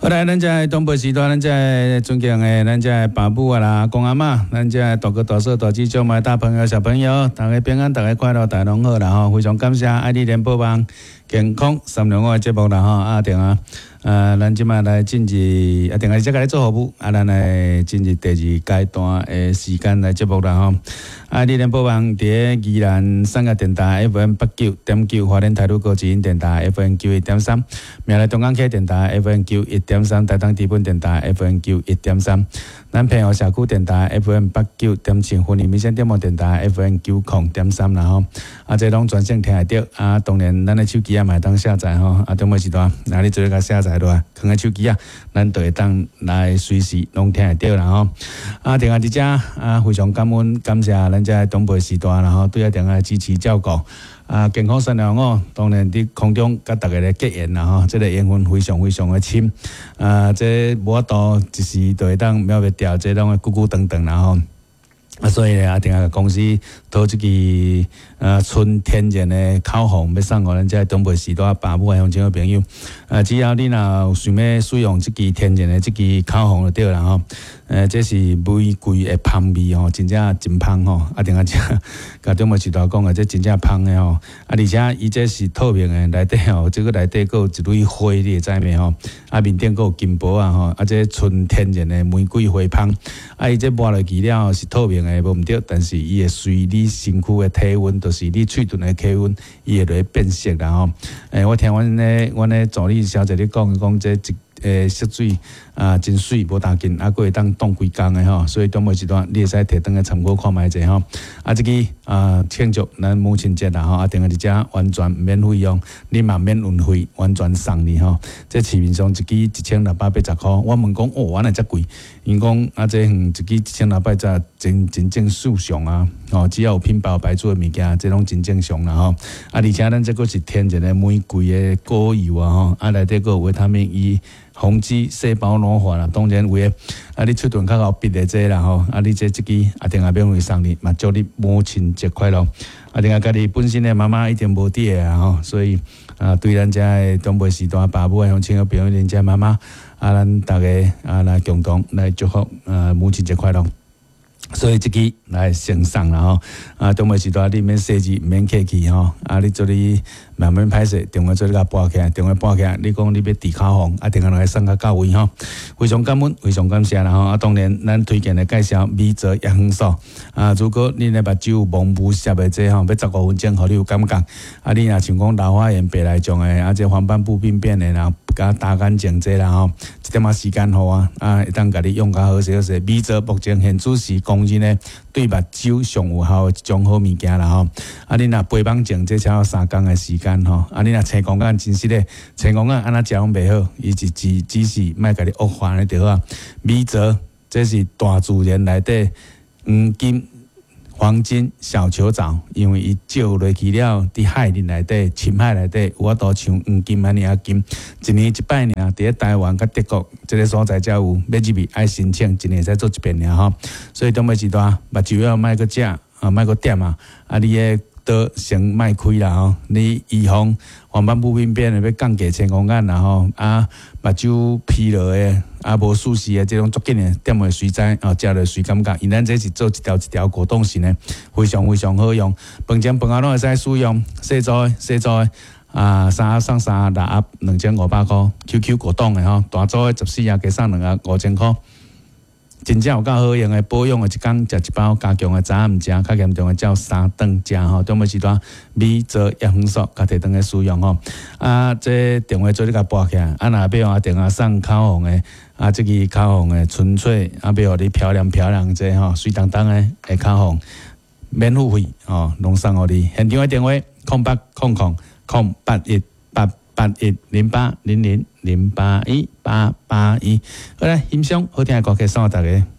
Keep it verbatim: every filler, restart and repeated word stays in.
好来，咱这东北时段，咱这尊敬的咱这爸母啊啦、公阿嬷，咱这大哥大嫂大姐舅妈大朋友小朋友，大家平安，大家快乐，大家拢好啦吼！非常感谢爱丽莲播放健康三两五的节目啦吼，啊定啊，呃，咱即摆来进入啊定啊，即个来做服务，啊，咱来进入第二阶段的时间来节目啦吼。啊，丽莲播放伫宜兰三个电台 F M 八九点九，花莲台路高级音电台 F M 九一点三，苗栗东港溪电台 F M 九一点三，台东基本电台 F M 九一点三，咱平湖社区电台 F M 八九点七，云林民生电波电台 F M 九零点三啦吼。啊，这拢专线听得到。啊，当然咱的手机啊，嘛当下载吼。啊，中午时段，哪里做一个下载落来，放喺手机啊，咱就会当来随时拢听得到啦吼。啊，电话伫遮啊，非常感恩感谢咱这东北时段啦吼，对啊电话支持照顾。啊，健康善良哦，当然伫空中甲大家来结缘啦吼，这个缘分非常非常的深。啊，这无法度一时就会当秒袂掉，这拢会久久长长啦吼。啊，所以咧，啊，定下公司讨即个呃纯天然的口红，要送互咱遮东北时代爸母乡亲的朋友。啊，只要你若有想要使用即个天然的即个口红就对啦吼。呃，这是玫瑰的香味吼，真正真香吼。啊，定下只甲东北时代讲的，这真正香的吼。啊，而且伊这是透明的，内底吼，这个内底佫有一蕊花，你会知袂吼？啊，面顶佫有金箔啊吼。啊，这纯天然的玫瑰花香。啊，伊这抹落去了是透明的。诶，无毋对，但是伊会随你身躯的体温，就是你喙唇的体温，伊会落去变色啦吼。诶，我听阮咧，阮咧助理小姐咧讲，讲这一诶色水啊真水，无打紧，啊，佫会当冻几工的吼。所以短尾一段，你会使摕转来参考看卖者吼。啊，即个啊庆祝咱母亲节啦吼，啊，定个伫遮完全免费用，你嘛免运费，完全送你吼。这市面上一支一千六百八十箍，我问讲哦，原来遮贵。因讲啊，这远一支一千六百才真真正属上啊！哦，只要有品牌牌子的物件，这拢真正常啦吼。啊，而且咱这个是天然的玫瑰的果油啊吼，啊内底个维他命 E， 防止细胞老化啦。当然为啊，你喙唇较厚闭的这啦吼，啊你这这支啊定下免费送你，嘛祝你母亲节快乐。啊，定下家己本身的妈妈一定无伫的啊吼，所以啊，对咱遮的东北时代爸母乡亲的朋友，恁遮妈妈。啊，咱大家啊来共同来祝福啊母亲节快乐。所以即支来先送啦吼，啊，东北时代你免设置，免客气吼，啊，你做你慢慢歹势，电话做你甲拨起来，电话拨起来，你讲你要抵口红，啊，电话来送较到位吼，非常感恩，非常感谢啦吼，啊，当然咱推荐来介绍美泽药妆素，啊，如果你的目睭蒙雾涩的这吼，要十五分钟，互你有感觉，啊，你若像讲老花眼、白内障的，啊，这黄斑部病变的啦，甲大眼睛这啦吼，一点仔时间好啊，啊，会当甲你用较好势好势，美泽目前现主是公认的对目睭上有效的一种好物件啦吼，啊，你若白网症这才有三工的时间吼，啊，你若青光眼真实咧，青光眼安怎食拢袂好，伊是只只是莫甲你恶化咧就好啊。美泽这是大自然内底黄金。黄金小球藻，因为伊照落去了，伫海里内底、深海内底，有法度像黄金安尼啊金，一年一摆尔，伫咧台湾甲德国即个所在才有，要入去爱申请，一年使做一遍尔吼。所以当尾一段目睭要莫个食，啊莫个点啊，啊你个刀先莫开啦吼，你预防黄斑部病变的要降低青光眼啦吼，啊目睭疲劳的。啊，无舒适的这种足紧的，点会随知哦，食落随感觉。因咱这是做一条一条果冻型的，非常非常好用。饭前饭后拢会使使用，细做的细做的啊，三盒送三盒六盒两千五百块 ，Q Q 果冻的吼，大做的十四盒加送两盒五千块。真正有够好用的，保养的一工食一包，加强的早暗食，较严重的照三顿食吼。中尾时段美泽药妆素，家摕转来使用吼。啊，这电话做你甲拨起来，啊，若要用啊电话送口红的，啊，这个口红的纯粹，啊，要互你漂亮漂亮这吼，水当当的的口红，免付费吼，拢送互你。现场的电话：空八空空空八一八八一零八零零零八一八八一。好来，欣赏好听的歌曲送给大家。